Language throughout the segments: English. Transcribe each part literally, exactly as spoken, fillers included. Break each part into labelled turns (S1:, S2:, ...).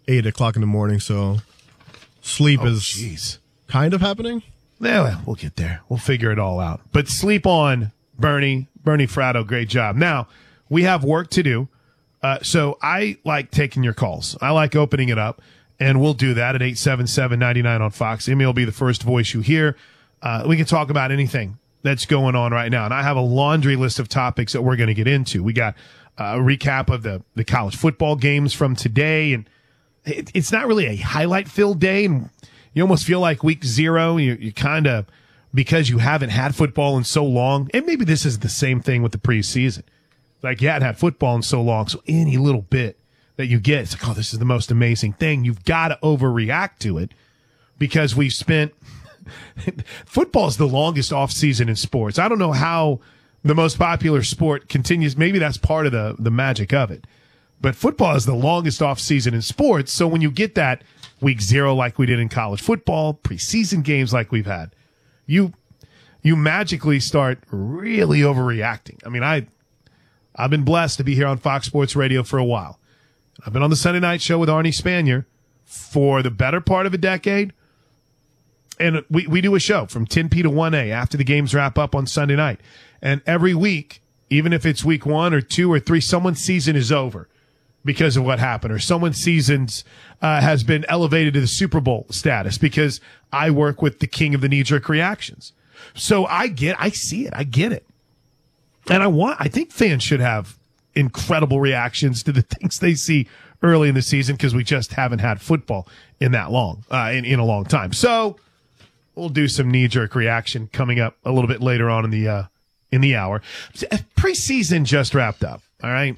S1: eight o'clock in the morning, so sleep
S2: oh,
S1: is
S2: geez.
S1: kind of happening.
S2: Yeah, well, we'll get there. We'll figure it all out. But sleep on, Bernie. Bernie Fratto, great job. Now, we have work to do. Uh, so I like taking your calls. I like opening it up, and we'll do that at eight seven seven, nine nine on Fox. Emmy will be the first voice you hear. Uh, we can talk about anything that's going on right now. And I have a laundry list of topics that we're going to get into. We got a recap of the, the college football games from today, and it, it's not really a highlight-filled day, and you almost feel like week zero, you, you kind of, because you haven't had football in so long, and maybe this is the same thing with the preseason. Like, you hadn't had football in so long, so any little bit that you get, it's like, oh, this is the most amazing thing. You've got to overreact to it because we've spent – football is the longest offseason in sports. I don't know how the most popular sport continues. Maybe that's part of the, the magic of it. But football is the longest offseason in sports, so when you get that week zero like we did in college football, preseason games like we've had, you you magically start really overreacting. I mean, I – I've been blessed to be here on Fox Sports Radio for a while. I've been on the Sunday night show with Arnie Spanier for the better part of a decade. And we, we do a show from ten p to one a after the games wrap up on Sunday night. And every week, even if it's week one or two or three, someone's season is over because of what happened, or someone's season uh, has been elevated to the Super Bowl status because I work with the king of the knee-jerk reactions. So I get, I see it, I get it. And I want, I think fans should have incredible reactions to the things they see early in the season because we just haven't had football in that long, uh, in, in a long time. So we'll do some knee-jerk reaction coming up a little bit later on in the, uh, in the hour. Preseason just wrapped up. All right.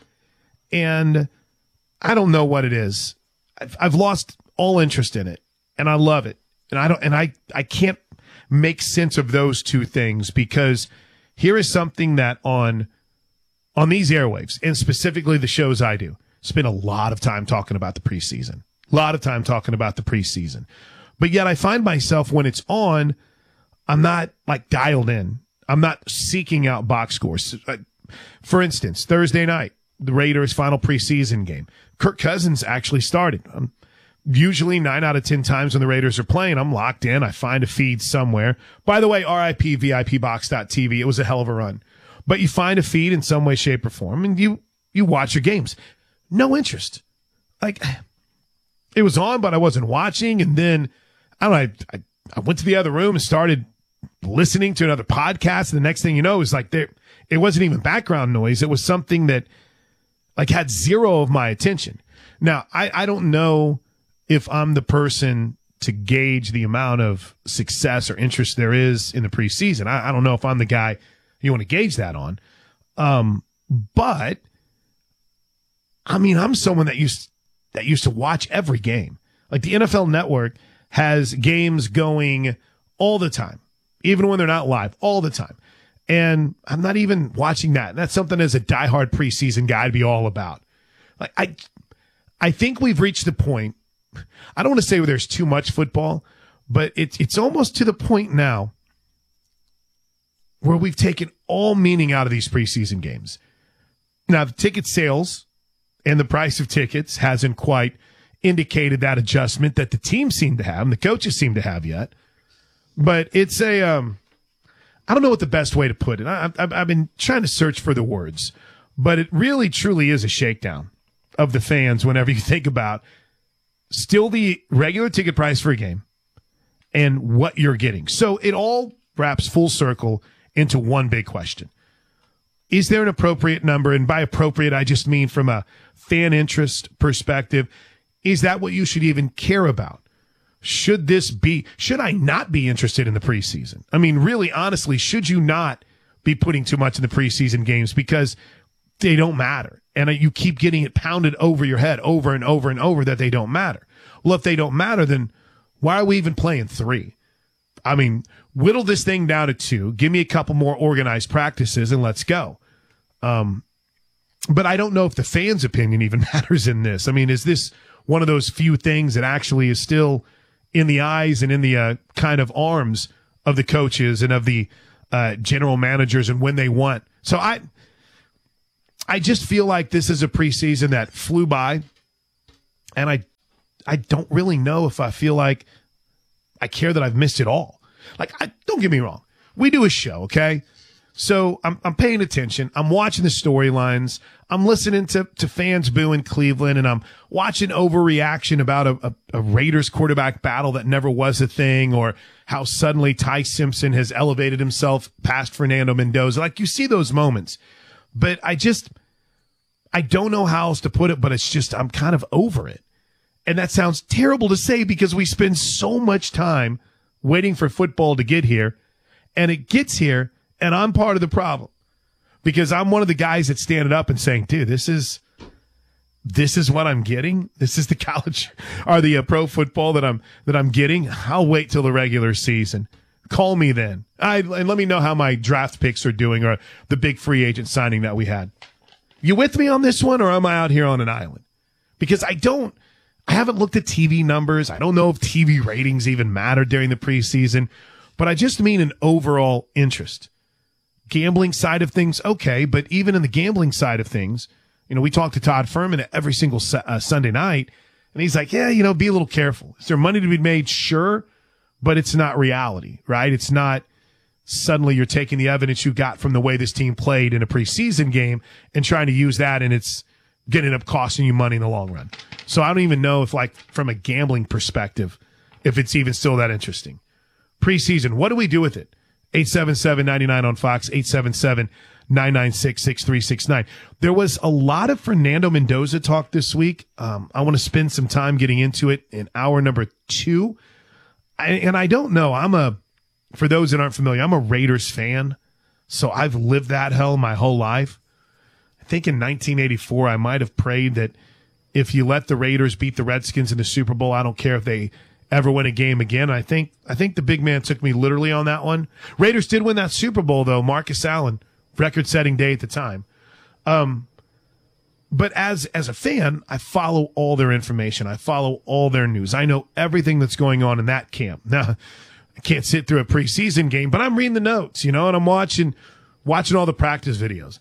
S2: And I don't know what it is. I've, I've lost all interest in it, and I love it. And I don't, and I, I can't make sense of those two things because here is something that on on these airwaves, and specifically the shows I do, spend a lot of time talking about the preseason. A lot of time talking about the preseason. But yet I find myself when it's on, I'm not like dialed in. I'm not seeking out box scores. For instance, Thursday night, the Raiders' final preseason game. Kirk Cousins actually started. Um, usually nine out of ten times when the Raiders are playing, I'm locked in. I find a feed somewhere. By the way, R I P V I P box dot T V. It was a hell of a run. But you find a feed in some way, shape, or form, and you, you watch your games. No interest. Like, it was on, but I wasn't watching. And then, I don't know, I, I, I went to the other room and started listening to another podcast. And the next thing you know, it was like there, it wasn't even background noise. It was something that, like, had zero of my attention. Now, I, I don't know if I'm the person to gauge the amount of success or interest there is in the preseason. I, I don't know if I'm the guy you want to gauge that on. Um, but I mean, I'm someone that used, that used to watch every game. Like, the N F L Network has games going all the time, even when they're not live, all the time. And I'm not even watching that. And that's something as a diehard preseason guy to be all about. Like, I, I think we've reached the point. I don't want to say where there's too much football, but it's, it's almost to the point now where we've taken all meaning out of these preseason games. Now, the ticket sales and the price of tickets hasn't quite indicated that adjustment that the team seem to have and the coaches seem to have yet. But it's a, um, I don't know what the best way to put it. I, I've, I've been trying to search for the words, but it really, truly is a shakedown of the fans whenever you think about still the regular ticket price for a game and what you're getting. So it all wraps full circle into one big question. Is there an appropriate number? And by appropriate, I just mean from a fan interest perspective. Is that what you should even care about? Should this be, should I not be interested in the preseason? I mean, really, honestly, should you not be putting too much in the preseason games because they don't matter? And you keep getting it pounded over your head over and over and over that they don't matter. Well, if they don't matter, then why are we even playing three? I mean, whittle this thing down to two. Give me a couple more organized practices and let's go. Um, but I don't know if the fans' opinion even matters in this. I mean, is this one of those few things that actually is still in the eyes and in the uh, kind of arms of the coaches and of the uh, general managers and when they want? So I, I just feel like this is a preseason that flew by, and I I don't really know if I feel like I care that I've missed it all. Like, I, don't get me wrong. We do a show, okay? So I'm, I'm paying attention. I'm watching the storylines. I'm listening to, to fans boo in Cleveland, and I'm watching overreaction about a, a, a Raiders quarterback battle that never was a thing, or how suddenly Ty Simpson has elevated himself past Fernando Mendoza. Like, you see those moments, but I just, I don't know how else to put it, but it's just, I'm kind of over it. And that sounds terrible to say because we spend so much time waiting for football to get here, and it gets here, and I'm part of the problem because I'm one of the guys that's standing up and saying, dude, this is, this is what I'm getting. This is the college or the uh, pro football that I'm, that I'm getting. I'll wait till the regular season. Call me then. I, and let me know how my draft picks are doing or the big free agent signing that we had. You with me on this one, or am I out here on an island? Because I don't, I haven't looked at T V numbers. I don't know if T V ratings even matter during the preseason, but I just mean an overall interest. Gambling side of things, okay, but even in the gambling side of things, you know, we talk to Todd Furman every single uh, Sunday night, and he's like, yeah, you know, be a little careful. Is there money to be made? Sure, but it's not reality, right? It's not suddenly you're taking the evidence you got from the way this team played in a preseason game and trying to use that, and it's getting up costing you money in the long run. So I don't even know if, like, from a gambling perspective, if it's even still that interesting. Preseason, what do we do with it? eight seven seven, nine nine on Fox, eight seven seven, nine nine six, six three six nine. There was a lot of Fernando Mendoza talk this week. Um, I want to spend some time getting into it in hour number two. I, and I don't know. I'm a, for those that aren't familiar, I'm a Raiders fan. So I've lived that hell my whole life. I think in nineteen eighty-four, I might have prayed that if you let the Raiders beat the Redskins in the Super Bowl, I don't care if they ever win a game again. I think I think the big man took me literally on that one. Raiders did win that Super Bowl, though. Marcus Allen, record-setting day at the time. Um, but as as a fan, I follow all their information. I follow all their news. I know everything that's going on in that camp. Now, I can't sit through a preseason game, but I'm reading the notes, you know, and I'm watching watching all the practice videos.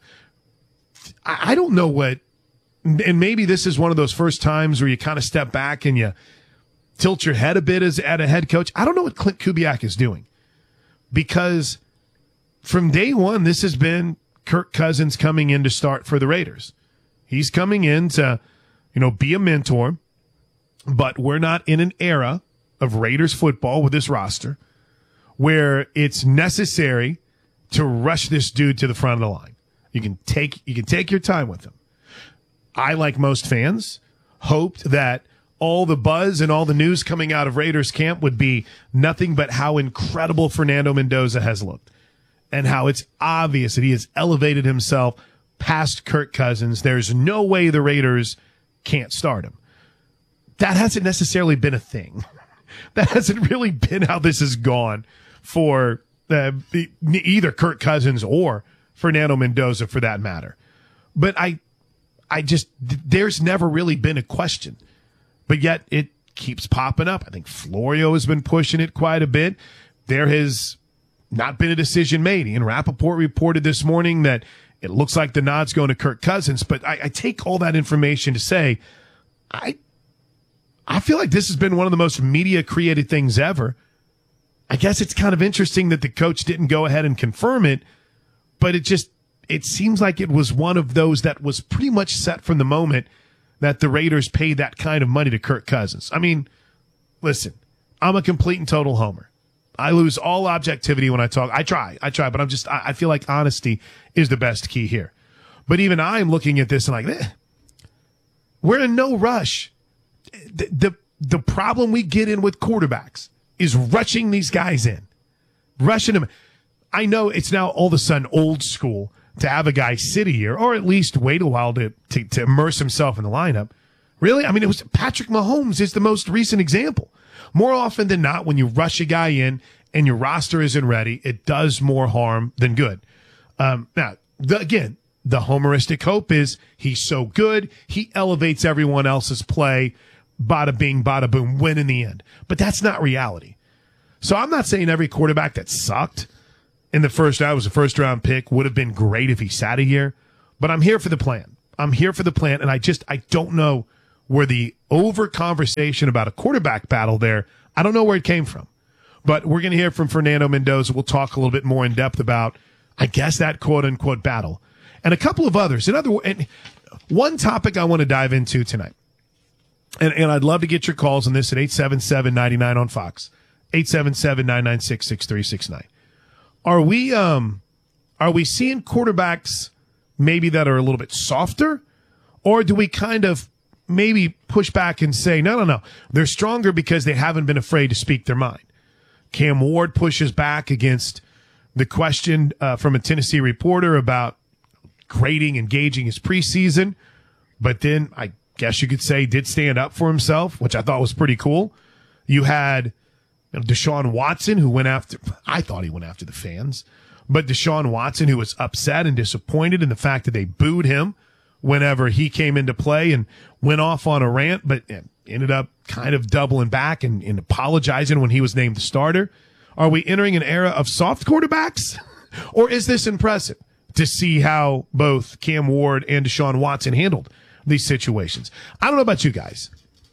S2: I, I don't know what, and maybe this is one of those first times where you kind of step back and you tilt your head a bit as at a head coach. I don't know what Clint Kubiak is doing, because from day one, this has been Kirk Cousins coming in to start for the Raiders. He's coming in to, you know, be a mentor, but we're not in an era of Raiders football with this roster where it's necessary to rush this dude to the front of the line. You can take, you can take your time with him. I, like most fans, hoped that all the buzz and all the news coming out of Raiders camp would be nothing but how incredible Fernando Mendoza has looked and how it's obvious that he has elevated himself past Kirk Cousins. There's no way the Raiders can't start him. That hasn't necessarily been a thing. That hasn't really been how this has gone for uh, either Kirk Cousins or Fernando Mendoza, for that matter. But I, I just, there's never really been a question. But yet it keeps popping up. I think Florio has been pushing it quite a bit. There has not been a decision made. Ian Rappaport reported this morning that it looks like the nod's going to Kirk Cousins. But I, I take all that information to say, I, I feel like this has been one of the most media-created things ever. I guess it's kind of interesting that the coach didn't go ahead and confirm it, but it just, it seems like it was one of those that was pretty much set from the moment that the Raiders paid that kind of money to Kirk Cousins. I mean, listen, I'm a complete and total homer. I lose all objectivity when I talk. I try, I try, but I'm just, I, I feel like honesty is the best key here. But even I'm looking at this and like, eh, we're in no rush. The, the, the problem we get in with quarterbacks is rushing these guys in, rushing them. I know it's now all of a sudden old school to have a guy sit a year or at least wait a while to, to, to immerse himself in the lineup. Really? I mean, it was Patrick Mahomes is the most recent example. More often than not, when you rush a guy in and your roster isn't ready, it does more harm than good. Um, now, the, again, the homeristic hope is he's so good, he elevates everyone else's play, bada bing, bada boom, win in the end. But that's not reality. So I'm not saying every quarterback that sucked in the first round was a first round pick would have been great if he sat a year, but I'm here for the plan. I'm here for the plan, and I just, I don't know where the over conversation about a quarterback battle there, I don't know where it came from. But we're going to hear from Fernando Mendoza. We'll talk a little bit more in depth about, I guess, that quote-unquote battle. And a couple of others. Another and one topic I want to dive into tonight. And, and I'd love to get your calls on this at eight seven seven, nine nine on Fox. eight seven seven, nine nine six, six three six nine. Are we um are we seeing quarterbacks maybe that are a little bit softer? Or do we kind of maybe push back and say, no, no, no, they're stronger because they haven't been afraid to speak their mind? Cam Ward pushes back against the question uh, from a Tennessee reporter about grading and gauging his preseason, but then I guess you could say did stand up for himself, which I thought was pretty cool. You had you know, Deshaun Watson, who went after, I thought he went after the fans, but Deshaun Watson, who was upset and disappointed in the fact that they booed him whenever he came into play and went off on a rant, but ended up kind of doubling back and, and apologizing when he was named the starter. Are we entering an era of soft quarterbacks? Or is this impressive to see how both Cam Ward and Deshaun Watson handled these situations? I don't know about you guys.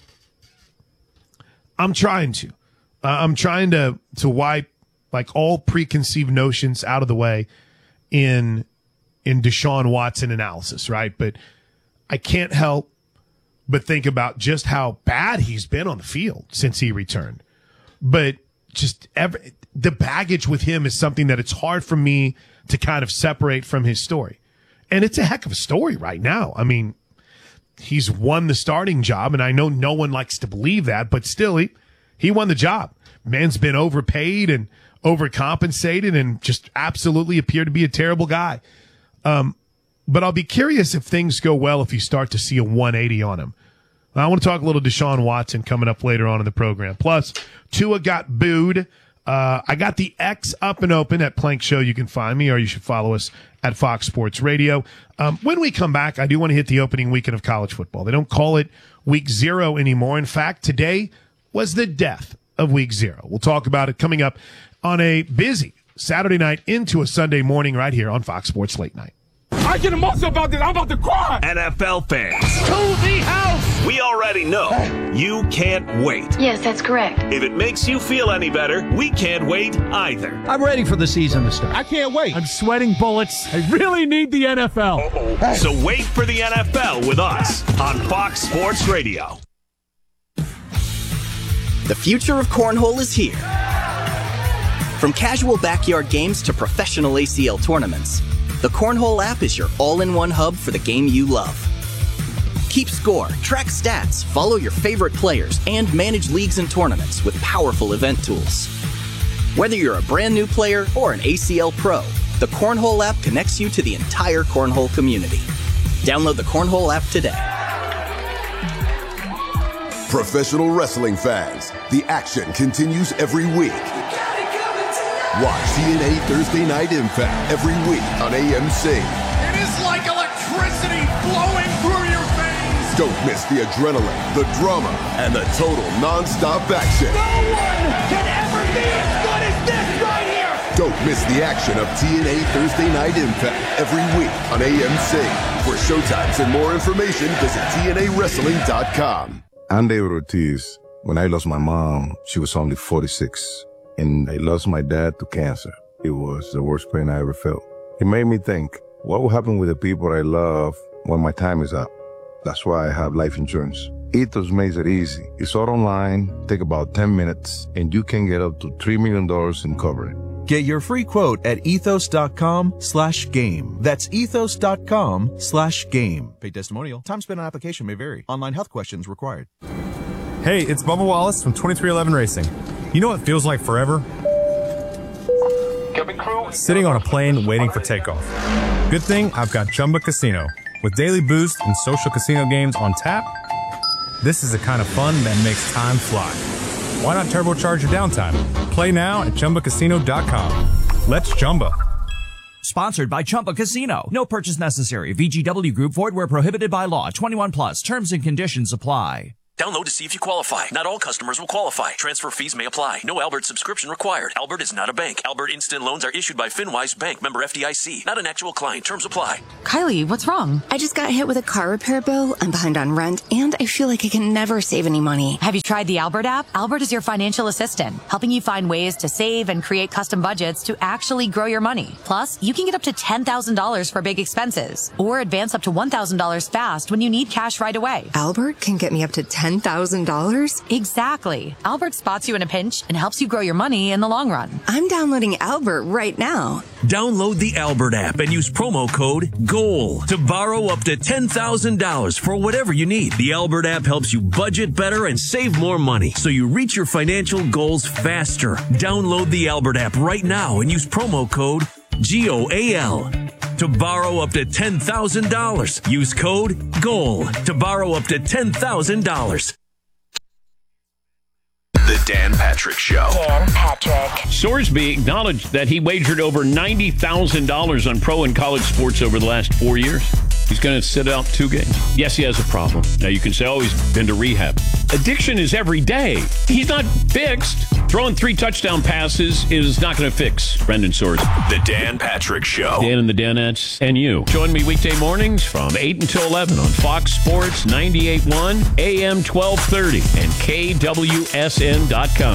S2: I'm trying to. Uh, I'm trying to, to wipe like all preconceived notions out of the way in in Deshaun Watson analysis, right? But I can't help but think about just how bad he's been on the field since he returned. But just every, the baggage with him is something that it's hard for me to kind of separate from his story. And it's a heck of a story right now. I mean, he's won the starting job, and I know no one likes to believe that, but still, he, he won the job. Man's been overpaid and overcompensated and just absolutely appeared to be a terrible guy. Um, but I'll be curious if things go well if you start to see a one eighty on him. I want to talk a little Deshaun Watson coming up later on in the program. Plus, Tua got booed. Uh, I got the X up and open at Plank Show. You can find me, or you should follow us at Fox Sports Radio. Um, when we come back, I do want to hit the opening weekend of college football. They don't call it week zero anymore. In fact, today was the death of week zero. We'll talk about it coming up on a busy Saturday night into a Sunday morning right here on Fox Sports Late Night.
S3: I get emotional about this. I'm about to cry.
S4: N F L fans,
S3: To the house.
S4: we already know you can't wait.
S5: Yes, that's correct.
S4: If it makes you feel any better, we can't wait either.
S6: I'm ready for the season to start.
S3: I can't wait. I'm sweating bullets. I really need the N F L.
S4: So wait for the N F L with us on Fox Sports Radio.
S7: The future of cornhole is here. From casual backyard games to professional A C L tournaments, the Cornhole app is your all-in-one hub for the game you love. Keep score, track stats, follow your favorite players, and manage leagues and tournaments with powerful event tools. Whether you're a brand new player or an A C L pro, the Cornhole app connects you to the entire Cornhole community. Download the Cornhole app today.
S8: Professional wrestling fans, the action continues every week. Watch T N A Thursday Night Impact every week on A M C.
S3: It is like electricity flowing through your veins.
S8: Don't miss the adrenaline, the drama, and the total non-stop action.
S3: No one can ever be as good as this right here.
S8: Don't miss the action of T N A Thursday Night Impact every week on A M C. For showtimes and more information, visit T N A wrestling dot com.
S9: I'm David Ortiz. When I lost my mom, she was only forty-six. And I lost my dad to cancer. It was the worst pain I ever felt. It made me think, what will happen with the people I love when my time is up? That's why I have life insurance. Ethos makes it easy. It's all online, take about ten minutes, and you can get up to three million dollars in coverage.
S10: Get your free quote at ethos.com slash game. That's ethos.com slash game. Paid testimonial. Time spent on application may vary. Online health questions required.
S11: Hey, it's Bubba Wallace from twenty-three eleven Racing. You know what feels like forever? Sitting on a plane waiting for takeoff. Good thing I've got Chumba Casino. With daily boost and social casino games on tap, this is the kind of fun that makes time fly. Why not turbocharge your downtime? Play now at Chumba Casino dot com. Let's Chumba.
S12: Sponsored by Chumba Casino. No purchase necessary. V G W Group. Void where prohibited by law. twenty-one plus. Terms and conditions apply.
S5: Download to see if you qualify. Not all customers will qualify. Transfer fees may apply. No Albert subscription required. Albert is not a bank. Albert Instant Loans are issued by FinWise Bank, member F D I C. Not an actual client. Terms apply.
S6: Kylie, what's wrong? I just got hit with a car repair bill. I'm behind on rent, and I feel like I can never save any money.
S13: Have you tried the Albert app? Albert is your financial assistant, helping you find ways to save and create custom budgets to actually grow your money. Plus, you can get up to ten thousand dollars for big expenses, or advance up to one thousand dollars fast when you need cash right away.
S6: Albert can get me up to ten thousand dollars?
S13: Exactly. Albert spots you in a pinch and helps you grow your money in the long run.
S6: I'm downloading Albert right now.
S14: Download the Albert app and use promo code GOAL to borrow up to ten thousand dollars for whatever you need. The Albert app helps you budget better and save more money so you reach your financial goals faster. Download the Albert app right now and use promo code G O A L to borrow up to ten thousand dollars. Use code GOAL to borrow up to ten thousand dollars.
S4: The Dan Patrick Show.
S15: Dan Patrick.
S16: Sorsby acknowledged that he wagered over ninety thousand dollars on pro and college sports over the last four years. He's going to sit out two games. Yes, he has a problem. Now, you can say, oh, he's been to rehab. Addiction is every day. He's not fixed. Throwing three touchdown passes is not going to fix Brendan Sorsby.
S4: The Dan Patrick Show.
S16: Dan and the Danettes and you. Join me weekday mornings from eight until eleven on Fox Sports ninety-eight point one, A M twelve thirty, and K W S N dot com.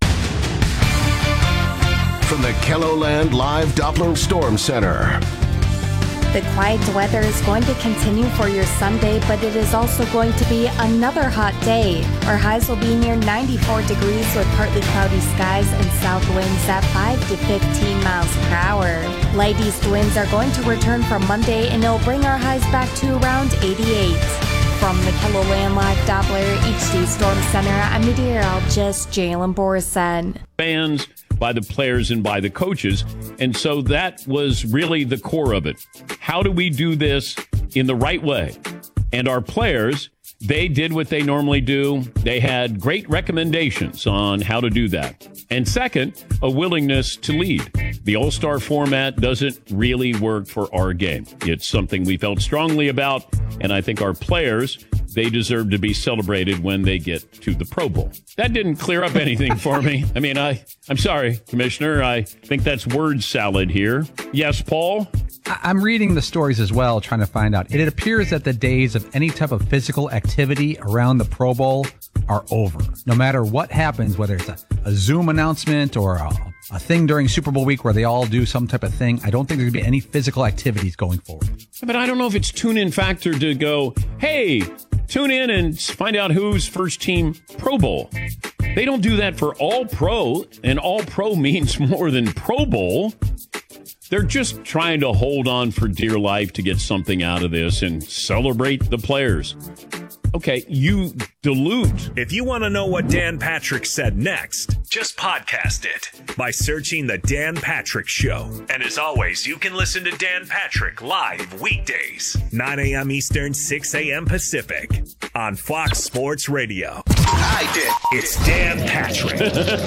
S17: From the KELOLAND Live Doppler Storm Center.
S18: The quiet weather is going to continue for your Sunday, but it is also going to be another hot day. Our highs will be near ninety-four degrees with partly cloudy skies and south winds at five to fifteen miles per hour. Light east winds are going to return from Monday, and it'll bring our highs back to around eighty-eight. From the KELOLAND Live Doppler H D Storm Center, I'm meteorologist Jalen Borson.
S16: Fans by the players and by the coaches. And so that was really the core of it. How do we do this in the right way? And our players, they did what they normally do. They had great recommendations on how to do that. And second, a willingness to lead. The All-Star format doesn't really work for our game. It's something we felt strongly about, and I think our players, they deserve to be celebrated when they get to the Pro Bowl. That didn't clear up anything for me. I mean, I, I'm sorry, Commissioner. I think that's word salad here. Yes, Paul?
S19: I'm reading the stories as well, trying to find out. It appears that the days of any type of physical activity around the Pro Bowl are over. No matter what happens, whether it's a, a Zoom announcement or a, a thing during Super Bowl week where they all do some type of thing, I don't think there's going to be any physical activities going forward.
S16: But I don't know if it's tune-in factor to go, hey, tune in and find out who's first team Pro Bowl. They don't do that for all pro, and all pro means more than Pro Bowl. They're just trying to hold on for dear life to get something out of this and celebrate the players. Okay, you dilute.
S4: If you want to know what Dan Patrick said next, just podcast it by searching The Dan Patrick Show. And as always, you can listen to Dan Patrick live weekdays, nine a.m. Eastern, six a.m. Pacific on Fox Sports Radio. I did. It's Dan Patrick.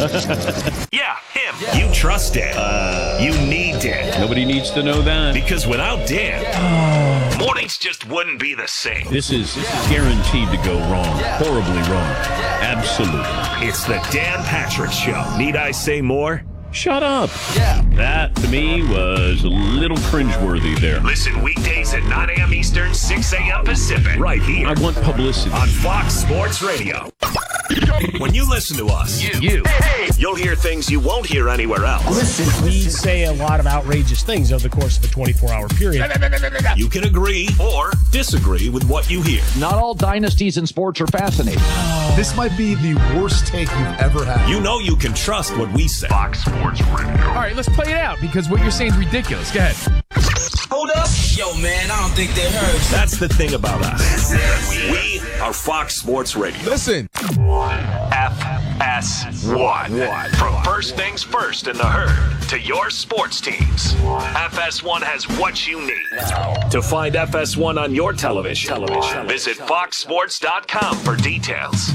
S4: Yeah, him. Yeah. You trust Dan. Uh, you need Dan.
S16: Nobody needs to know that.
S4: Because without Dan, yeah. mornings just wouldn't be the same.
S16: This is, this is guaranteed to go wrong. Yeah. Horribly wrong. Yeah. Absolutely.
S4: It's the Dan Patrick Show. Need I say more?
S16: Shut up. Yeah. That, to me, was a little cringeworthy there.
S4: Listen weekdays at nine a.m. Eastern, six a.m. Pacific. Right here.
S16: I want publicity.
S4: On Fox Sports Radio. When you listen to us, you, you hey, you'll hear things you won't hear anywhere else.
S20: Listen, we say a lot of outrageous things over the course of a twenty-four hour period.
S4: You can agree or disagree with what you hear.
S21: Not all dynasties in sports are fascinating.
S22: This might be the worst take you've ever had.
S4: You know you can trust what we say. Fox Sports Radio.
S23: All right, let's play it out because what you're saying is ridiculous. Go ahead.
S24: Hold up. Yo, man, I don't think they heard.
S4: That's the thing about us. We are Fox Sports Radio.
S22: Listen.
S4: F S one. From first things first in the herd to your sports teams, F S one has what you need. To find F S one on your television, television. visit fox sports dot com for details.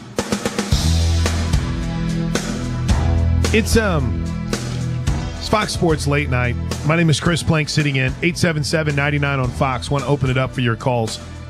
S2: It's um, it's Fox Sports Late Night. My name is Chris Plank, sitting in eight seven seven, nine nine on Fox. Want to open it up for your calls.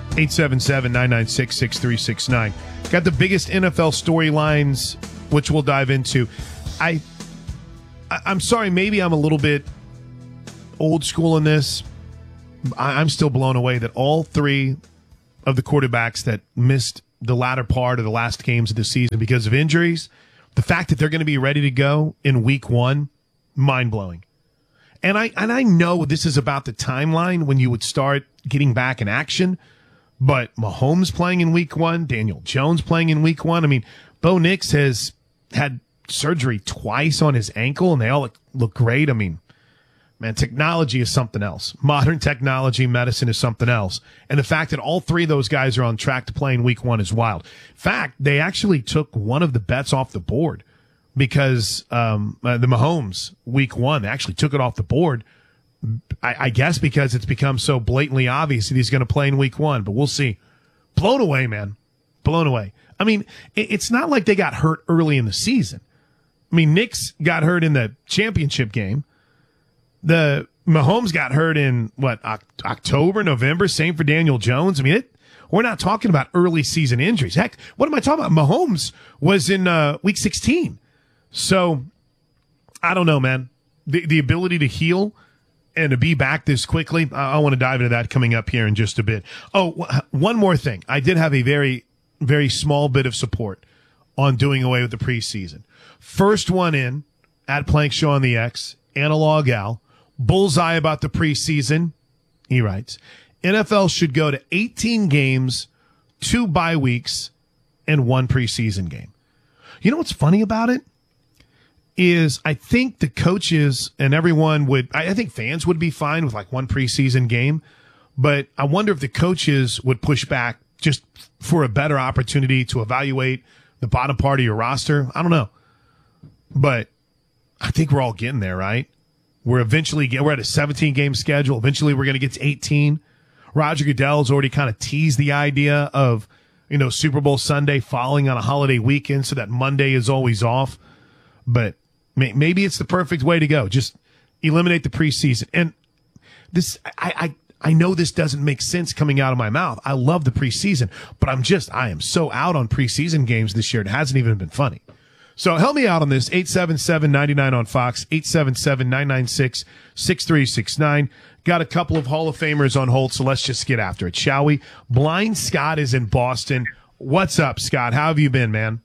S2: eight seven seven, nine nine six, six three six nine. Got the biggest N F L storylines, which we'll dive into. I, I, I'm sorry, maybe I'm a little bit old school in this. I, I'm still blown away that all three of the quarterbacks that missed the latter part of the last games of the season because of injuries, the fact that they're going to be ready to go in week one, mind-blowing. And I and I know this is about the timeline when you would start getting back in action, but Mahomes playing in week one, Daniel Jones playing in week one. I mean, Bo Nix has had surgery twice on his ankle, and they all look, look great. I mean, man, technology is something else. Modern technology, medicine is something else. And the fact that all three of those guys are on track to play in week one is wild. In fact, they actually took one of the bets off the board because um, uh, the Mahomes week one, they actually took it off the board, I, I guess because it's become so blatantly obvious that he's going to play in week one, but we'll see. Blown away, man. Blown away. I mean, it, it's not like they got hurt early in the season. I mean, Nix got hurt in the championship game. The Mahomes got hurt in, what, October, November? Same for Daniel Jones. I mean, it, we're not talking about early season injuries. Heck, what am I talking about? Mahomes was in uh, week sixteen. So, I don't know, man. The, the ability to heal and to be back this quickly, I, I want to dive into that coming up here in just a bit. Oh, w- one more thing. I did have a very, very small bit of support on doing away with the preseason. First one in at Plank Show on the X, Analog Al. Bullseye about the preseason. He writes, N F L should go to eighteen games, two bye weeks, and one preseason game. You know what's funny about it? Is I think the coaches and everyone would, I think fans would be fine with like one preseason game, but I wonder if the coaches would push back just for a better opportunity to evaluate the bottom part of your roster. I don't know. But I think we're all getting there, right? We're eventually get, we're at a seventeen game schedule. Eventually we're going to get to eighteen. Roger Goodell's already kind of teased the idea of, you know, Super Bowl Sunday falling on a holiday weekend so that Monday is always off. But may, maybe it's the perfect way to go. Just eliminate the preseason. And this, I, I, I know this doesn't make sense coming out of my mouth. I love the preseason, but I'm just, I am so out on preseason games this year. It hasn't even been funny. So help me out on this, eight seven seven, nine nine on Fox, eight seven seven, nine nine six, six three six nine. Got a couple of Hall of Famers on hold, so let's just get after it, shall we? Blind Scott is in Boston. What's up, Scott? How have you been, man?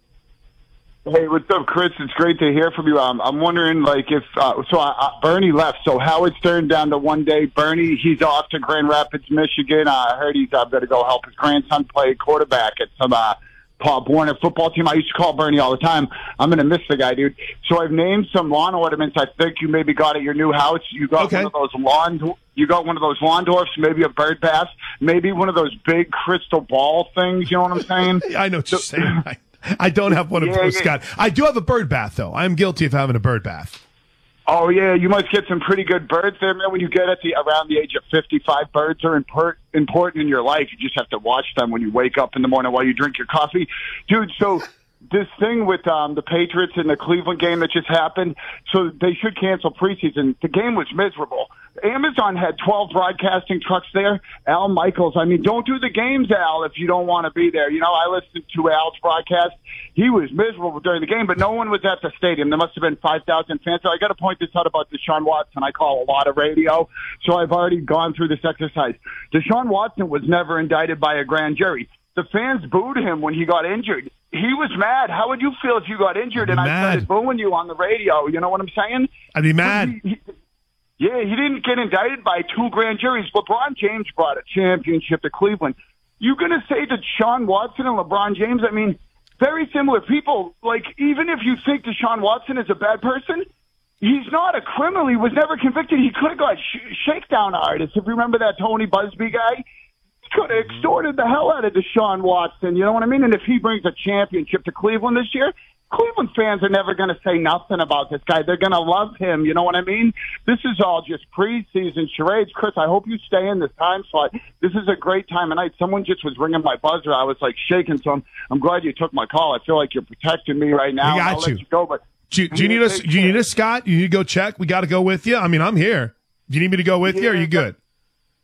S1: Hey, what's up, Chris? It's great to hear from you. Um, I'm wondering, like, if uh, so I, I, Bernie left, so Howard Stern down to one day. Bernie, he's off to Grand Rapids, Michigan. Uh, I heard he's uh, going to go help his grandson play quarterback at some uh, Pop Warner football team. I used to call Bernie all the time. I'm going to miss the guy, dude. So I've named some lawn ornaments I think you maybe got at your new house. You got okay. one of those lawn, you got one of those lawn dwarfs, maybe a bird bath, maybe one of those big crystal ball things. You know what I'm saying?
S2: I know what you're
S1: so,
S2: saying. I, I don't have one of
S1: yeah,
S2: those,
S1: yeah.
S2: Scott. I do have a bird bath, though. I'm guilty of having a bird bath.
S1: Oh, yeah, you must get some pretty good birds there, man. When you get at the around the age of fifty-five, birds are import, important in your life. You just have to watch them when you wake up in the morning while you drink your coffee. Dude, so this thing with um, the Patriots in the Cleveland game that just happened, so they should cancel preseason. The game was miserable. Amazon had twelve broadcasting trucks there. Al Michaels, I mean, don't do the games, Al, if you don't want to be there. You know, I listened to Al's broadcast. He was miserable during the game, but no one was at the stadium. There must have been five thousand fans. So I got to point this out about Deshaun Watson. I call a lot of radio, so I've already gone through this exercise. Deshaun Watson was never indicted by a grand jury. The fans booed him when he got injured. He was mad. How would you feel if you got injured and mad. I started booing you on the radio? You know what I'm saying?
S2: I'd be mad.
S1: He, he, yeah, he didn't get indicted by two grand juries. LeBron James brought a championship to Cleveland. You going to say that Deshaun Watson and LeBron James, I mean, very similar people. Like, even if you think Deshaun Watson is a bad person, he's not a criminal. He was never convicted. He could have got sh- shakedown artists. If you remember that Tony Busby guy, he could have extorted the hell out of Deshaun Watson. You know what I mean? And if he brings a championship to Cleveland this year, Cleveland fans are never going to say nothing about this guy. They're going to love him. You know what I mean? This is all just preseason charades. Chris, I hope you stay in this time slot. This is a great time of night. Someone just was ringing my buzzer. I was like shaking, so I'm, I'm glad you took my call. I feel like you're protecting me right now.
S2: We got
S1: I'll
S2: you.
S1: Let you go, but
S2: do you, do you need us? Do you need us, Scott? You need to go check? We got to go with you. I mean, I'm here. Do you need me to go with yeah, you, or are you good?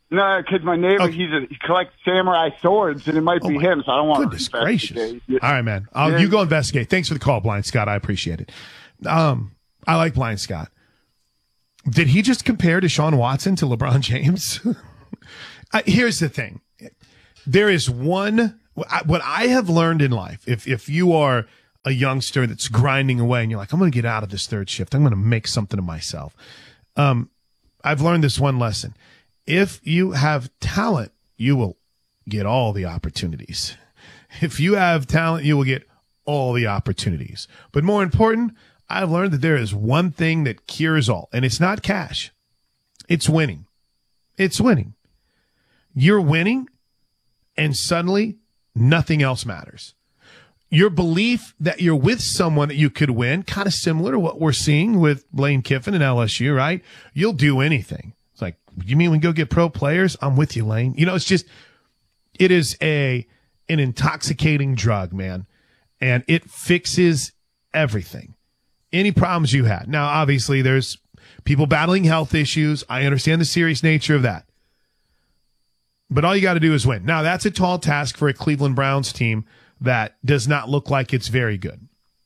S1: No, because my neighbor,
S2: Okay.
S1: he's a, he collects samurai swords, and it might be him, so I don't want
S2: Goodness
S1: to
S2: gracious.
S1: investigate.
S2: All right, man. I'll,
S1: Yeah.
S2: You go investigate. Thanks for the call, Blind Scott. I appreciate it. Um, I like Blind Scott. Did he just compare Deshaun Watson to LeBron James? I, here's the thing. There is one, what I have learned in life, if if you are a youngster that's grinding away and you're like, I'm going to get out of this third shift, I'm going to make something of myself. Um, I've learned this one lesson. If you have talent, you will get all the opportunities. If you have talent, you will get all the opportunities. But more important, I've learned that there is one thing that cures all, and it's not cash. It's winning. It's winning. You're winning, and suddenly nothing else matters. Your belief that you're with someone that you could win, kind of similar to what we're seeing with Lane Kiffin and L S U, right? You'll do anything. It's like, you mean we go get pro players? I'm with you, Lane. You know, it's just, it is a an intoxicating drug, man, and it fixes everything. Any problems you had. Now, obviously, there's people battling health issues. I understand the serious nature of that. But all you got to do is win. Now, that's a tall task for a Cleveland Browns team that does not look like it's very good.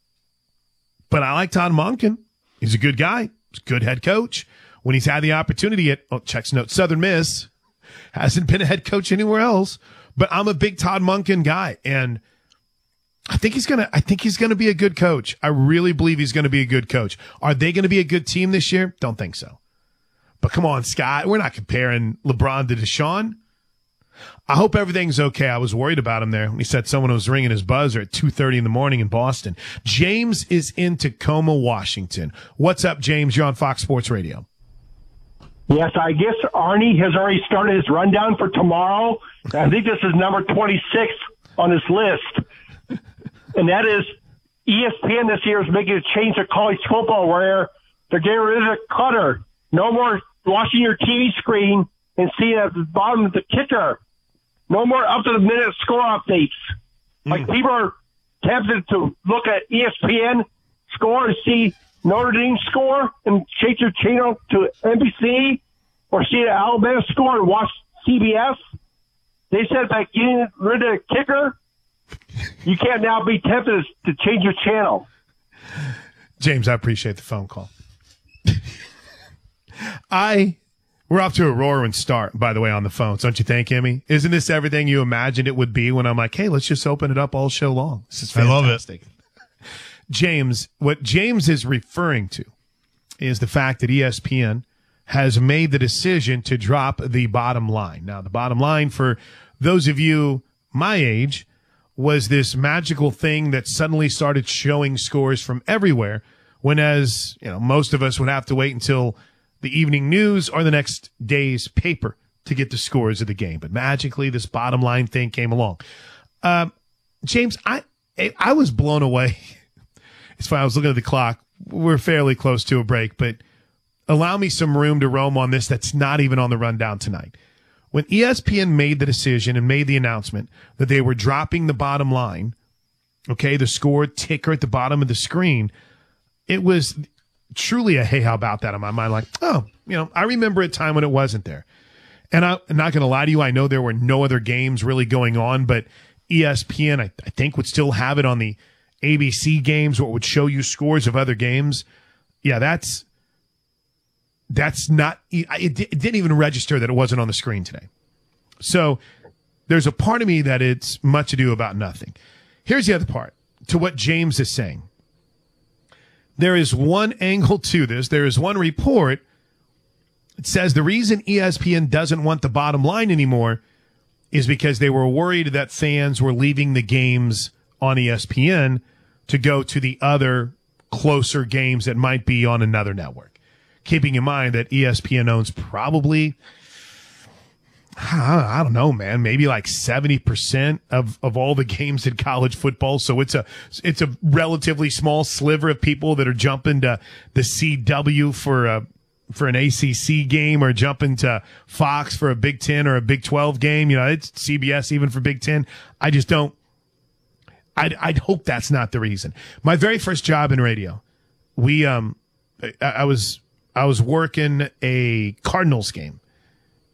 S2: But I like Todd Monken. He's a good guy. He's a good head coach. When he's had the opportunity at, oh, checks note, Southern Miss, hasn't been a head coach anywhere else. But I'm a big Todd Monken guy, and I think he's gonna. I think he's gonna be a good coach. I really believe he's gonna be a good coach. Are they gonna be a good team this year? Don't think so. But come on, Scott. We're not comparing LeBron to Deshaun. I hope everything's okay. I was worried about him there when he said someone was ringing his buzzer at two thirty in the morning in Boston. James is in Tacoma, Washington. What's up, James? You're on Fox Sports Radio.
S3: Yes, I guess Arnie has already started his rundown for tomorrow. I think this is number twenty-six on his list. And that is E S P N this year is making a change to college football where they're getting rid of the cutter. No more watching your T V screen and seeing at the bottom of the kicker. No more up-to-the-minute score updates. Mm. Like, people are tempted to look at E S P N score and see Notre Dame score and change your channel to N B C or see the Alabama score and watch C B S. They said by getting rid of the kicker, you can't now be tempted to change your channel.
S2: James, I appreciate the phone call. I we're off to a roaring start, by the way, on the phones. Don't you think, Emmy? Isn't this everything you imagined it would be when I'm like, hey, let's just open it up all show long? This is fantastic. I love it. James, what James is referring to is the fact that E S P N has made the decision to drop the bottom line. Now, the bottom line, for those of you my age, was this magical thing that suddenly started showing scores from everywhere, when, as you know, most of us would have to wait until the evening news or the next day's paper to get the scores of the game. But magically, this bottom line thing came along. Um, James, I I was blown away. It's fine. I was looking at the clock. We're fairly close to a break, but allow me some room to roam on this that's not even on the rundown tonight. When E S P N made the decision and made the announcement that they were dropping the bottom line, okay, the score ticker at the bottom of the screen, it was truly a hey, how about that in my mind? Like, oh, you know, I remember a time when it wasn't there. And I, I'm not going to lie to you, I know there were no other games really going on, but E S P N, I, I think, would still have it on the A B C games, or it would show you scores of other games. Yeah, that's that's not it, it didn't even register that it wasn't on the screen today. So there's a part of me that it's much ado about nothing. Here's the other part to what James is saying. There is one angle to this. There is one report. It says the reason E S P N doesn't want the bottom line anymore is because they were worried that fans were leaving the games on E S P N to go to the other closer games that might be on another network. Keeping in mind that E S P N owns probably, I don't know, man, maybe like seventy percent of, of all the games in college football. So it's a, it's a relatively small sliver of people that are jumping to the C W for a, for an A C C game, or jumping to Fox for a Big Ten or a Big twelve game. You know, it's C B S even for Big Ten. I just don't, I'd, I'd hope that's not the reason. My very first job in radio, we, um, I, I was, I was working a Cardinals game.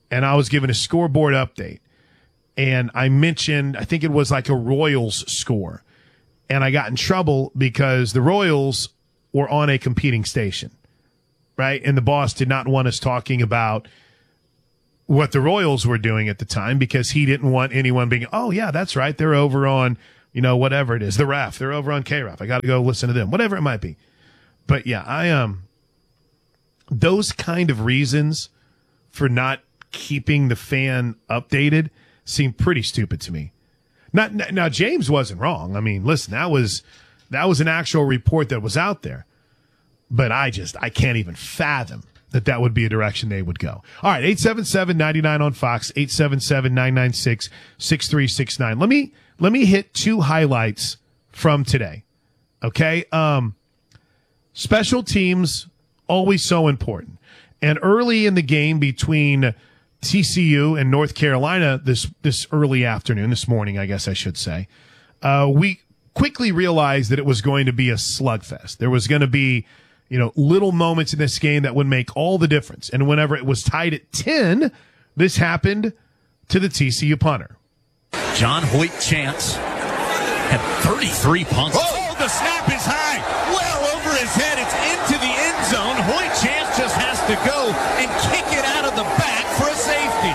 S2: and I was given a scoreboard update. And I mentioned, I think it was like a Royals score. And I got in trouble because the Royals were on a competing station, right? And the boss did not want us talking about what the Royals were doing at the time because he didn't want anyone being, oh, yeah, that's right. They're over on, you know, whatever it is, the Ref. They're over on K-Ref. I got to go listen to them, whatever it might be. But, yeah, I um, those kind of reasons for not keeping the fan updated seem pretty stupid to me. Not, now, James wasn't wrong. I mean, listen, that was that was an actual report that was out there. But I just, I can't even fathom that that would be a direction they would go. All right, eight seven seven, nine nine on Fox, eight seven seven, nine nine six, six three six nine. Let me, let me hit two highlights from today. Okay? Um, special teams, always so important. And early in the game between T C U and North Carolina this this early afternoon, this morning, I guess I should say, uh, we quickly realized that it was going to be a slugfest. There was going to be, you know, little moments in this game that would make all the difference. And whenever it was tied at ten, this happened to the T C U punter.
S7: John Hoyt Chance had thirty-three punts. Oh, the snap is high, well over his head. It's into the end zone. Hoyt Chance just has to go and kick it out of the back for a safety.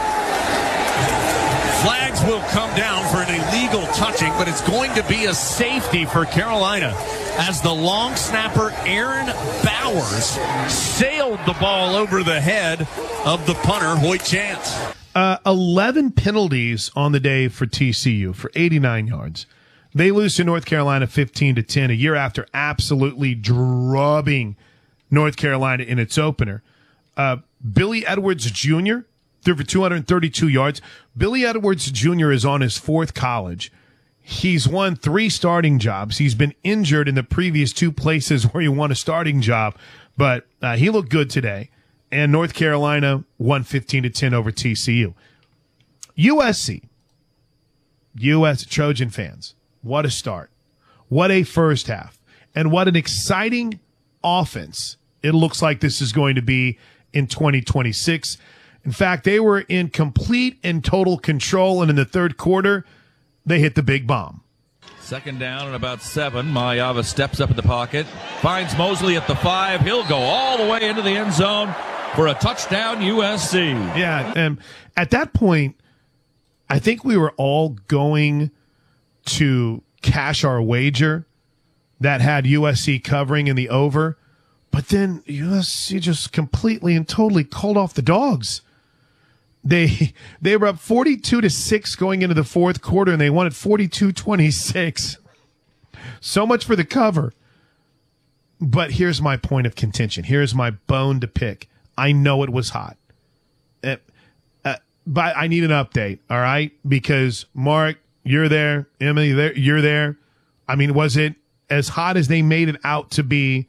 S7: Flags will come down for an illegal touching, but it's going to be a safety for Carolina as the long snapper Aaron Bowers sailed the ball over the head of the punter, Hoyt Chance.
S2: Uh, eleven penalties on the day for T C U for eighty-nine yards. They lose to North Carolina fifteen to ten a year after absolutely drubbing North Carolina in its opener. Uh, Billy Edwards Junior threw for two hundred thirty-two yards. Billy Edwards Junior is on his fourth college. He's won three starting jobs. He's been injured in the previous two places where he won a starting job, but uh, he looked good today. And North Carolina won fifteen to ten over T C U. U S C, U S Trojan fans, what a start. What a first half. And what an exciting offense it looks like this is going to be in twenty twenty-six. In fact, they were in complete and total control, and in the third quarter, they hit the big bomb.
S8: Second down and about seven. Malayava steps up in the pocket, finds Mosley at the five. He'll go all the way into the end zone for a touchdown, U S C.
S2: Yeah, and at that point, I think we were all going to cash our wager that had U S C covering in the over, but then U S C just completely and totally called off the dogs. They they were up forty-two to six going into the fourth quarter, and they won at forty-two twenty-six. So much for the cover. But here's my point of contention. Here's my bone to pick. I know it was hot. Uh, uh, but I need an update, all right? Because, Mark, you're there. Emily, there, you're there. I mean, was it as hot as they made it out to be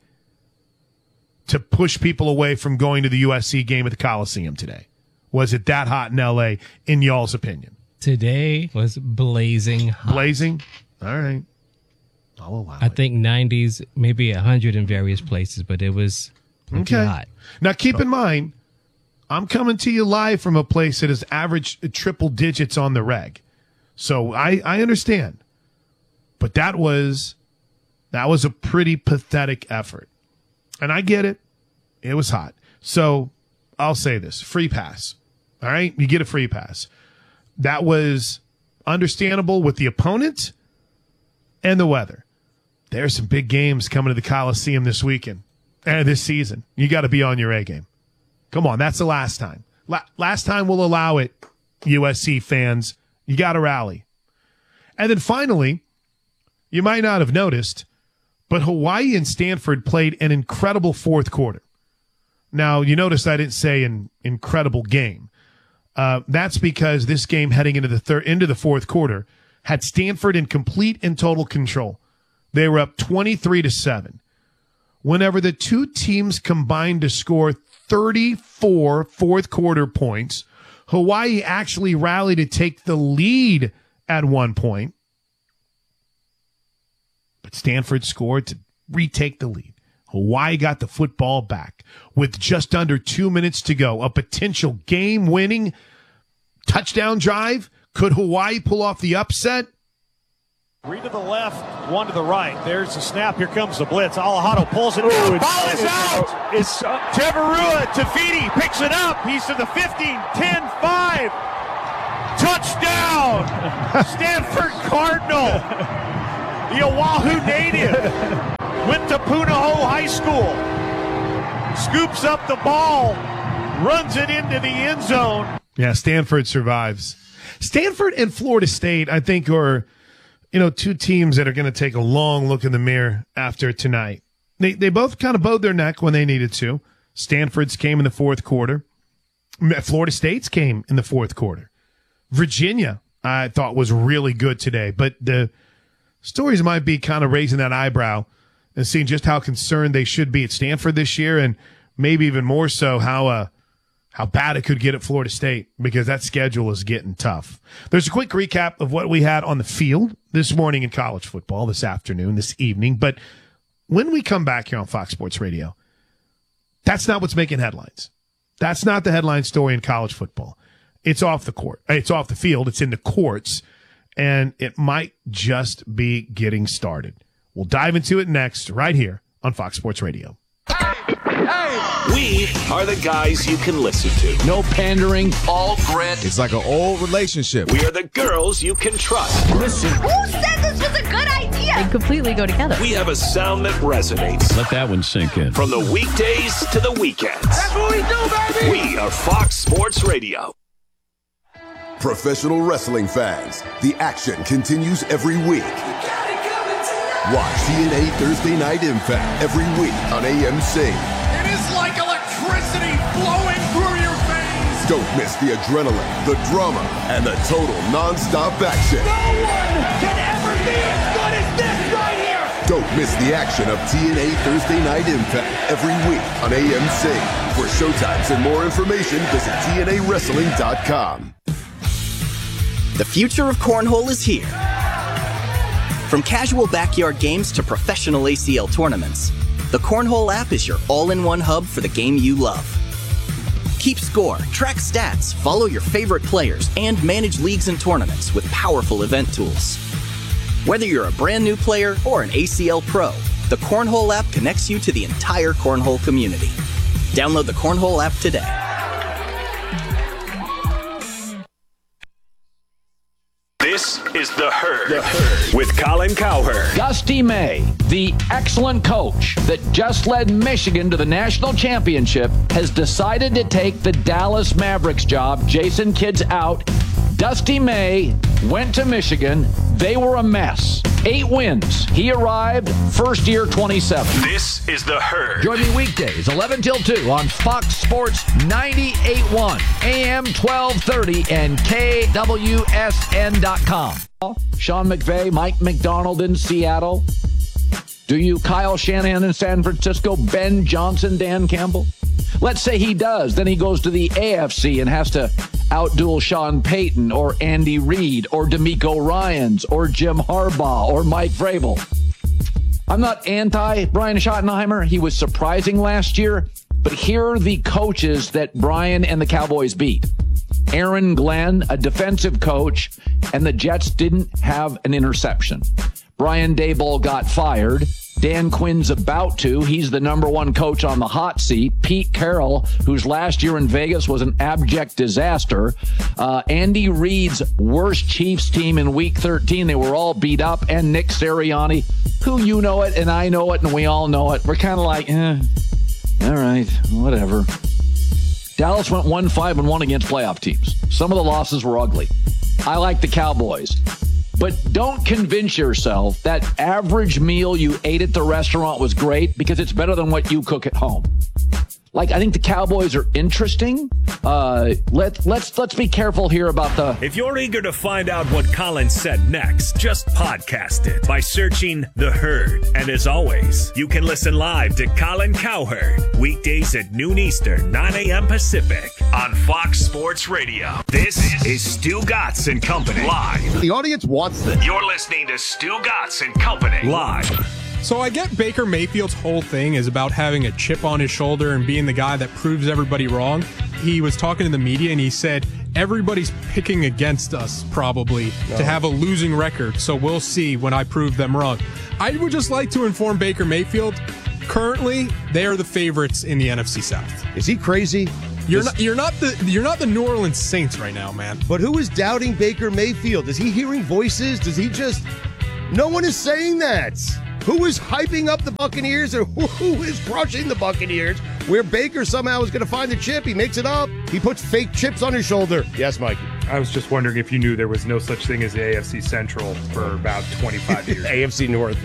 S2: to push people away from going to the U S C game at the Coliseum today? Was it that hot in L A, in y'all's opinion?
S9: Today was blazing hot.
S2: Blazing? All right. I'll allow
S9: I
S2: it.
S9: think nineties, maybe one hundred in various places, but it was
S2: Okay.
S9: hot.
S2: Now, keep in mind, I'm coming to you live from a place that has averaged triple digits on the reg. So I, I understand. But that was that was a pretty pathetic effort. And I get it. It was hot. So I'll say this. Free pass. All right? You get a free pass. That was understandable with the opponent and the weather. There's some big games coming to the Coliseum this weekend and this season. You got to be on your A game. Come on, that's the last time. La- last time we'll allow it, U S C fans. You got to rally. And then finally, you might not have noticed, but Hawaii and Stanford played an incredible fourth quarter. Now, you notice I didn't say an incredible game. Uh, that's because this game heading into the third, into the fourth quarter had Stanford in complete and total control. They were up twenty-three to seven. Whenever the two teams combined to score thirty-four fourth quarter points, Hawaii actually rallied to take the lead at one point. But Stanford scored to retake the lead. Hawaii got the football back with just under two minutes to go. A potential game-winning touchdown drive? Could Hawaii pull off the upset?
S10: Three to the left, one to the right. There's the snap. Here comes the blitz. Alejandro pulls it. Ooh, ball is out. It's uh, Teverua. Tafiti picks it up. He's to the fifteen, ten, five. Touchdown! Stanford Cardinal. The Oahu native went to Punahou High School. Scoops up the ball. Runs it into the end zone.
S2: Yeah, Stanford survives. Stanford and Florida State, I think, are, you know, two teams that are going to take a long look in the mirror after tonight. They they both kind of bowed their neck when they needed to. Stanford's came in the fourth quarter. Florida State's came in the fourth quarter. Virginia, I thought, was really good today. But the stories might be kind of raising that eyebrow and seeing just how concerned they should be at Stanford this year, and maybe even more so how uh, how bad it could get at Florida State, because that schedule is getting tough. There's a quick recap of what we had on the field this morning in college football, this afternoon, this evening. But when we come back here on Fox Sports Radio, that's not what's making headlines. That's not the headline story in college football. It's off the court. It's off the field. It's in the courts, and it might just be getting started. We'll dive into it next right here on Fox Sports Radio.
S11: We are the guys you can listen to. No pandering, all grit.
S22: It's like an old relationship.
S11: We are the girls you can trust. Listen.
S12: Who said this was a good idea? They completely go together.
S11: We have a sound that resonates.
S16: Let that one sink in.
S11: From the weekdays to the weekends.
S12: That's what we do, baby!
S11: We are Fox Sports Radio.
S17: Professional wrestling fans, the action continues every week. Watch T N A Thursday Night Impact every week on A M C.
S12: It is like electricity flowing through your veins.
S17: Don't miss the adrenaline, the drama, and the total non-stop action.
S12: No one can ever be as good as this right here.
S17: Don't miss the action of T N A Thursday Night Impact every week on A M C. For showtimes and more information, visit T N A wrestling dot com.
S15: The future of cornhole is here. From casual backyard games to professional A C L tournaments, the Cornhole app is your all-in-one hub for the game you love. Keep score, track stats, follow your favorite players, and manage leagues and tournaments with powerful event tools. Whether you're a brand new player or an A C L pro, the Cornhole app connects you to the entire cornhole community. Download the Cornhole app today.
S11: This is The Herd, the Herd. With Colin Cowherd.
S21: Dusty May, the excellent coach that just led Michigan to the national championship, has decided to take the Dallas Mavericks job. Jason Kidd's out. Dusty May went to Michigan. They were a mess. Eight wins. He arrived first year twenty-seven.
S11: This is The Herd.
S21: Join me weekdays, eleven till two on Fox Sports ninety-eight point one, A M twelve thirty, and K W S N dot com. Sean McVay, Mike McDonald in Seattle. Do you Kyle Shanahan in San Francisco, Ben Johnson, Dan Campbell? Let's say he does. Then he goes to the A F C and has to outduel Sean Payton or Andy Reid or DeMeco Ryans or Jim Harbaugh or Mike Vrabel. I'm not anti Brian Schottenheimer. He was surprising last year. But here are the coaches that Brian and the Cowboys beat. Aaron Glenn, a defensive coach, and the Jets didn't have an interception. Brian Daboll got fired. Dan Quinn's about to. He's the number one coach on the hot seat. Pete Carroll, whose last year in Vegas was an abject disaster. Uh, Andy Reid's worst Chiefs team in week thirteen. They were all beat up. And Nick Sirianni, who you know it and I know it and we all know it. We're kind of like, eh, all right, whatever. Dallas went one five and one against playoff teams. Some of the losses were ugly. I like the Cowboys. But don't convince yourself that average meal you ate at the restaurant was great, because it's better than what you cook at home. Like, I think the Cowboys are interesting. Uh, let, let's let's be careful here about the...
S4: If you're eager to find out what Colin said next, just podcast it by searching The Herd. And as always, you can listen live to Colin Cowherd weekdays at noon Eastern, nine a.m. Pacific on Fox Sports Radio. This is Stu Gatz and Company live.
S22: The audience wants this.
S4: You're listening to Stu Gatz and Company live.
S25: So I get Baker Mayfield's whole thing is about having a chip on his shoulder and being the guy that proves everybody wrong. He was talking to the media and he said, everybody's picking against us probably
S22: No.
S25: to have a losing record. So we'll see when I prove them wrong. I would just like to inform Baker Mayfield. Currently, they are the favorites in the N F C South.
S5: Is he crazy?
S25: You're
S5: Is-
S25: not. You're not the. You're not the New Orleans Saints right now, man.
S5: But who is doubting Baker Mayfield? Is he hearing voices? Does he just... No one is saying that. Who is hyping up the Buccaneers or who is crushing the Buccaneers where Baker somehow is going to find the chip? He makes it up. He puts fake chips on his shoulder. Yes, Mikey.
S6: I was just wondering if you knew there was no such thing as the A F C Central for about twenty-five years.
S5: A F C North.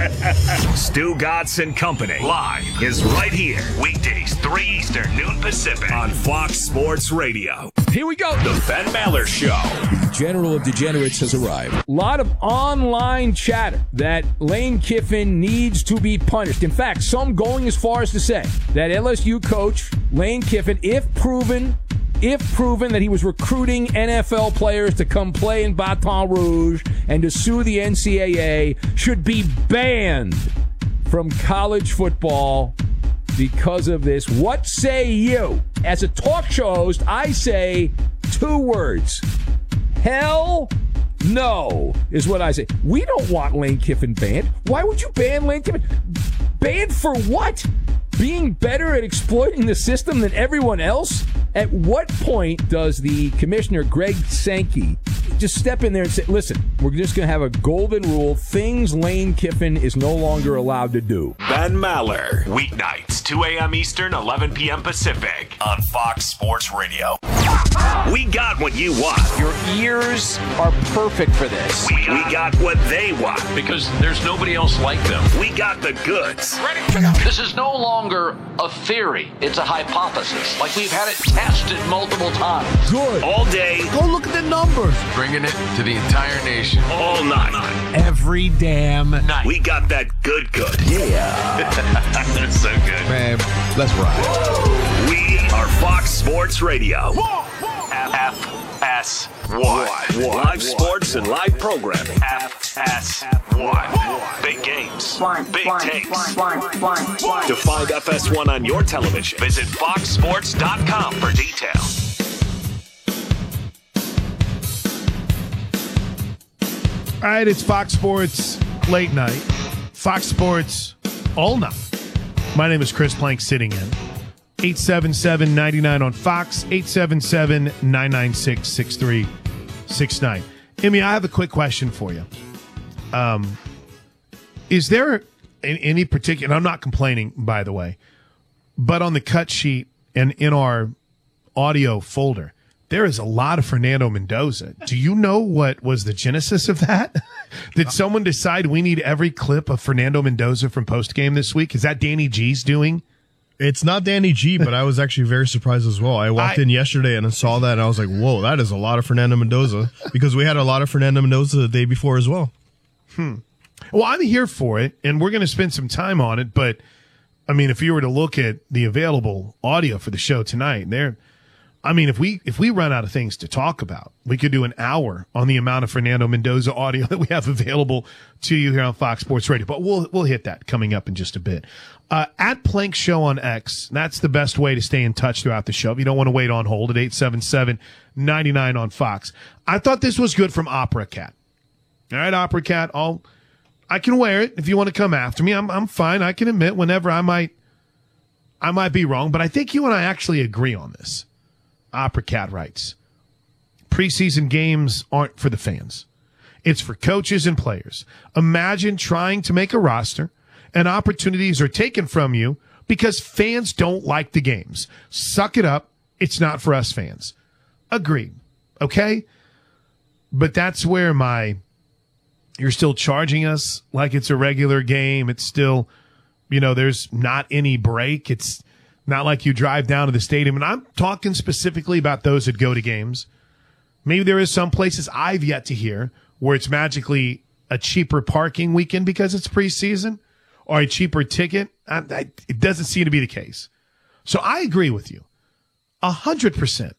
S4: Stu Gatz and Company live is right here. Weekdays, three Eastern, noon Pacific on Fox Sports Radio.
S13: Here we go.
S4: The Ben Maller Show.
S13: The General of Degenerates has arrived. A lot of online chatter that Lane Kiffin needs to be punished. In fact, some going as far as to say that L S U coach Lane Kiffin, if proven, if proven that he was recruiting N F L players to come play in Baton Rouge and to sue the N C double A, should be banned from college football because of this. What say you? As a talk show host, I say two words. Hell no is what I say. We don't want Lane Kiffin banned. Why would you ban Lane Kiffin? Banned for what? Being better at exploiting the system than everyone else? At what point does the commissioner, Greg Sankey, just step in there and say, listen, we're just going to have a golden rule, things Lane Kiffin is no longer allowed to do?
S4: Ben Maller. Weeknights, two a.m. Eastern, eleven p.m. Pacific on Fox Sports Radio. We got what you want.
S14: Your ears are perfect for this.
S4: We, we got what they want.
S16: Because there's nobody else like them.
S4: We got the goods.
S21: This is no longer a theory. It's a hypothesis. Like we've had it tested multiple times.
S4: Good. All day.
S10: Go look at the numbers.
S18: Bringing it to the entire nation.
S4: All night.
S10: Every damn night.
S4: We got that good good. Yeah. That's so good.
S18: Man, let's ride.
S4: We are Fox Sports Radio. F S one. Live sports and live programming. F S one. Big games. Big takes. To find F S one on your television, visit fox sports dot com for details.
S2: All right, it's Fox Sports Late Night. Fox Sports All Night. My name is Chris Plank, sitting in. eight seven seven, nine nine on Fox, eight seven seven, nine nine six, six three six nine. Emmy, I have a quick question for you. Um, is there in any particular, and I'm not complaining, by the way, but on the cut sheet and in our audio folder, there is a lot of Fernando Mendoza. Do you know what was the genesis of that? Did someone decide we need every clip of Fernando Mendoza from postgame this week? Is that Danny G's doing?
S26: It's not Danny G, but I was actually very surprised as well. I walked
S2: I,
S26: in yesterday and I saw that, and I was like, whoa, that is a lot of Fernando Mendoza, because we had a lot of Fernando Mendoza the day before as well.
S2: Hmm. Well, I'm here for it, and we're going to spend some time on it, but, I mean, if you were to look at the available audio for the show tonight, there, I mean, if we if we run out of things to talk about, we could do an hour on the amount of Fernando Mendoza audio that we have available to you here on Fox Sports Radio. But we'll we'll hit that coming up in just a bit. Uh, at Plank Show on X, that's the best way to stay in touch throughout the show. If you don't want to wait on hold at eight seven seven, nine nine on Fox. I thought this was good from Opera Cat. All right, Opera Cat, I'll I can wear it if you want to come after me. I'm I'm fine. I can admit whenever I might I might be wrong, but I think you and I actually agree on this. Opera Cat writes, preseason games aren't for the fans. It's for coaches and players. Imagine trying to make a roster and opportunities are taken from you because fans don't like the games. Suck it up. It's not for us fans. Agreed. Okay? But that's where my, you're still charging us like it's a regular game. It's still, you know, there's not any break. It's not like you drive down to the stadium. And I'm talking specifically about those that go to games. Maybe there is some places I've yet to hear where it's magically a cheaper parking weekend because it's preseason or a cheaper ticket. I, I, it doesn't seem to be the case. So I agree with you a hundred percent.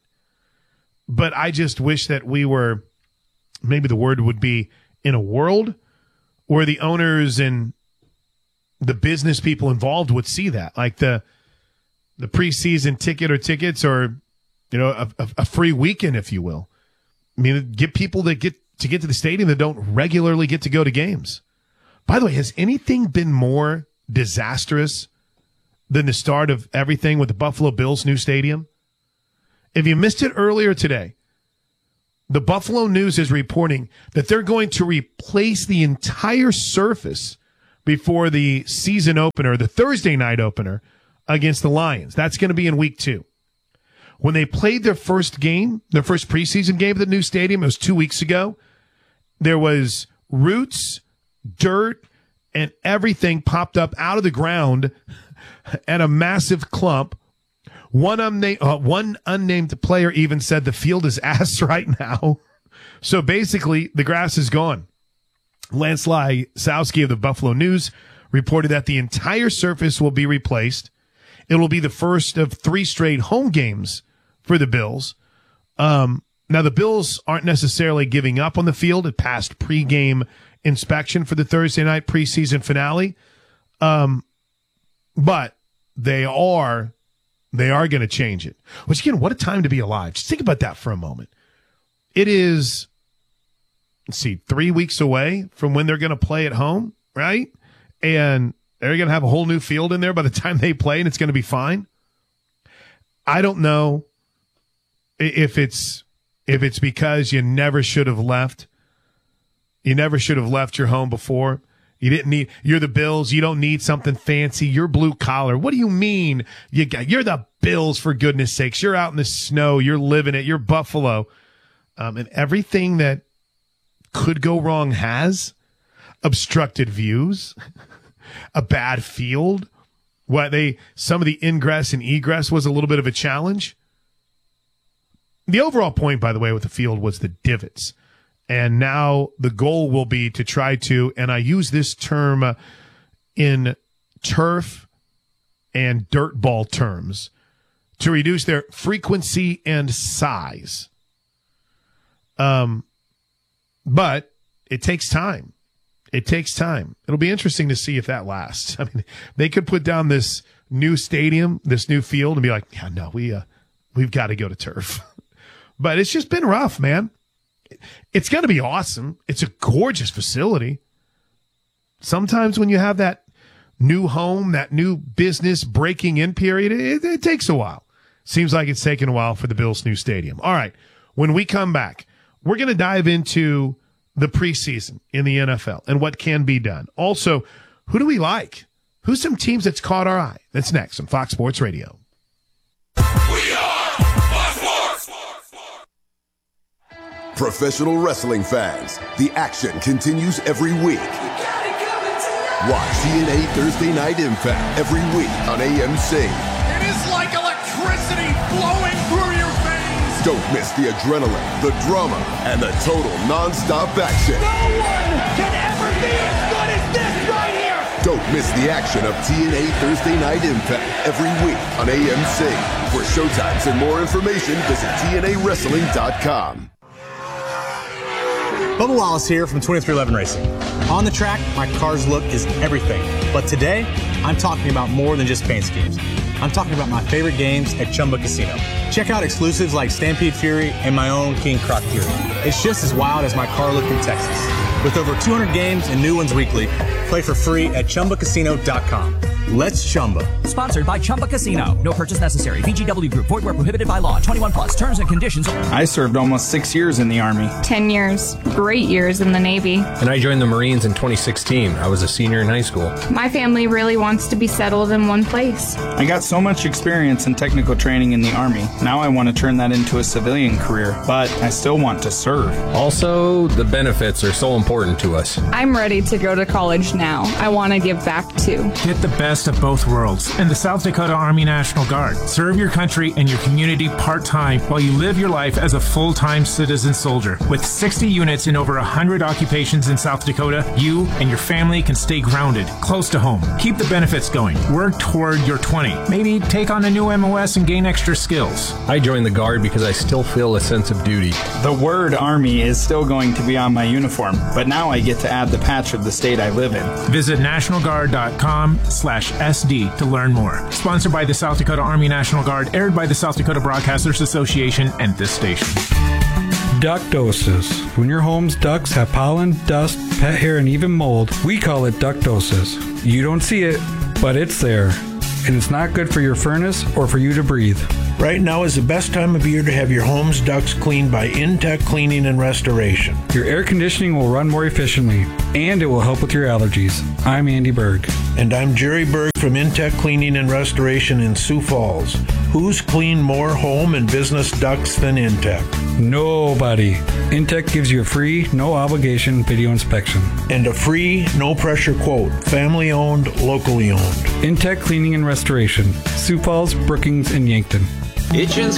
S2: But I just wish that we were, maybe the word would be, in a world where the owners and the business people involved would see that. Like the, The preseason ticket or tickets are you know, a, a, a free weekend, if you will. I mean, get people that get to get to the stadium that don't regularly get to go to games. By the way, has anything been more disastrous than the start of everything with the Buffalo Bills' new stadium? If you missed it earlier today, the Buffalo News is reporting that they're going to replace the entire surface before the season opener, the Thursday night opener against the Lions. That's going to be in week two. When they played their first game, their first preseason game at the new stadium, it was two weeks ago, there was roots, dirt, and everything popped up out of the ground and a massive clump. One unnamed, uh, one unnamed player even said the field is ass right now. So basically, the grass is gone. Lance Lysowski of the Buffalo News reported that the entire surface will be replaced. It will be the first of three straight home games for the Bills. Um, now, the Bills aren't necessarily giving up on the field. It passed pregame inspection for the Thursday night preseason finale. Um, but they are... They are going to change it. Which, again, what a time to be alive. Just think about that for a moment. It is, let's see, three weeks away from when they're going to play at home, right? And they're going to have a whole new field in there by the time they play, and it's going to be fine. I don't know if it's if it's because you never should have left. You never should have left your home before. You didn't need, you're the Bills. You don't need something fancy. You're blue collar. What do you mean? You got, you're the Bills, for goodness sakes. You're out in the snow. You're living it. You're Buffalo. Um, and everything that could go wrong has obstructed views, a bad field. What they, some of the ingress and egress was a little bit of a challenge. The overall point, by the way, with the field was the divots. And now the goal will be to try to, and I use this term uh, in turf and dirt ball terms, to reduce their frequency and size. Um, but it takes time. It takes time. It'll be interesting to see if that lasts. I mean, they could put down this new stadium, this new field, and be like, yeah, no, we, uh, we've got to go to turf. But it's just been rough, man. It's going to be awesome. It's a gorgeous facility. Sometimes when you have that new home, that new business breaking in period, it, it takes a while. Seems like it's taken a while for the Bills' new stadium. All right, when we come back, we're going to dive into the preseason in the N F L and what can be done. Also, who do we like? Who's some teams that's caught our eye? That's next on Fox Sports Radio.
S17: Professional wrestling fans, the action continues every week. Watch T N A Thursday Night Impact every week on A M C.
S12: It is like electricity flowing through your veins.
S17: Don't miss the adrenaline, the drama, and the total non-stop action.
S12: No one can ever be as good as this right here.
S17: Don't miss the action of T N A Thursday Night Impact every week on A M C. For showtimes and more information, visit T N A wrestling dot com.
S1: Bubba Wallace here from twenty-three eleven Racing. On the track, my car's look is everything. But today, I'm talking about more than just paint schemes. I'm talking about my favorite games at Chumba Casino. Check out exclusives like Stampede Fury and my own King Croc Fury. It's just as wild as my car look in Texas. With over two hundred games and new ones weekly, play for free at Chumba Casino dot com. Let's Chumba.
S3: Sponsored by Chumba Casino. No purchase necessary. V G W Group. Void where prohibited by law. twenty-one plus. Terms and conditions.
S19: I served almost six years in the Army.
S20: Ten years. Great years in the Navy.
S23: And I joined the Marines in twenty sixteen. I was a senior in high school.
S20: My family really wants to be settled in one place.
S19: I got so much experience and technical training in the Army. Now I want to turn that into a civilian career, but I still want to serve.
S23: Also, the benefits are so important to us.
S20: I'm ready to go to college now. I want to give back too.
S24: Get the best of both worlds in the South Dakota Army National Guard. Serve your country and your community part-time while you live your life as a full-time citizen soldier. With sixty units in over one hundred occupations in South Dakota, you and your family can stay grounded, close to home. Keep the benefits going. Work toward your twenty. Maybe take on a new M O S and gain extra skills.
S23: I joined the Guard because I still feel a sense of duty.
S19: The word Army is still going to be on my uniform, but now I get to add the patch of the state I live in.
S24: Visit national guard dot com slash slash S D to learn more. Sponsored by the South Dakota Army National Guard, aired by the South Dakota Broadcasters Association and this station.
S7: Duck doses. When your home's ducks have pollen, dust, pet hair, and even mold, we call it duck doses. You don't see it, but it's there. And it's not good for your furnace or for you to breathe.
S8: Right now is the best time of year to have your home's ducts cleaned by Intech Cleaning and Restoration.
S7: Your air conditioning will run more efficiently, and it will help with your allergies. I'm Andy Berg.
S8: And I'm Jerry Berg from Intech Cleaning and Restoration in Sioux Falls. Who's cleaned more home and business ducts than Intech?
S7: Nobody. Intech gives you a free, no obligation video inspection.
S8: And a free, no pressure quote. Family owned, locally owned.
S7: Intech Cleaning and Restoration. Sioux Falls, Brookings, and Yankton.
S9: Hitchens